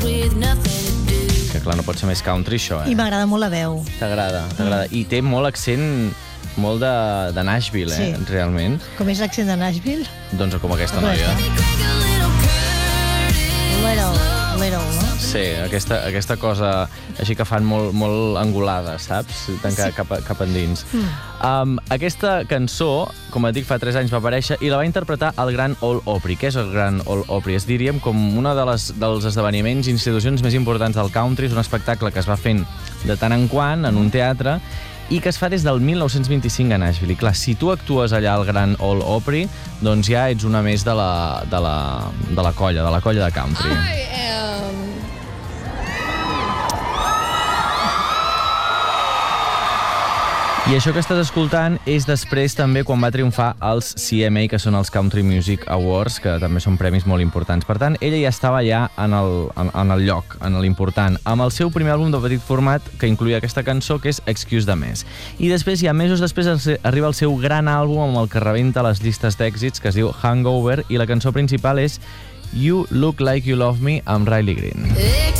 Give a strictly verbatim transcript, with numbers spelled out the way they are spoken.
Que clar, no pot ser més country, això, eh? I m'agrada molt la veu. T'agrada, t'agrada. I té molt accent, molt de, de Nashville, eh? Sí. Realment. Com és l'accent de Nashville? Doncs com aquesta noia. Little, little, no? Sí, aquesta, aquesta cosa així que fan molt, molt angulada, saps? Tancar Sí. cap, a- cap endins. Mm. Um, aquesta cançó, com et dic, fa tres anys va aparèixer i la va interpretar el Gran Ole Opry. Què és el Gran Ole Opry? És, diríem, com una de les, dels esdeveniments i institucions més importants del country. És un espectacle que es va fent de tant en quant en un teatre i que es fa des del mil nou-cents vint-i-cinc a Nashville. I clar, si tu actues allà al Gran Ole Opry, doncs ja ets una més de la, de la, de la colla, de la colla de country. I am... I això que estàs escoltant és després també quan va triomfar els C M A, que són els Country Music Awards, que també són premis molt importants. Per tant, ella ja estava allà en el, en, en el lloc, en l'important, amb el seu primer àlbum de petit format que incluïa aquesta cançó, que és Excuse the Mess. I després, ja mesos després, arriba el seu gran àlbum amb el que rebenta les llistes d'èxits, que es diu Hangover, i la cançó principal és You Look Like You Love Me, amb Riley Green.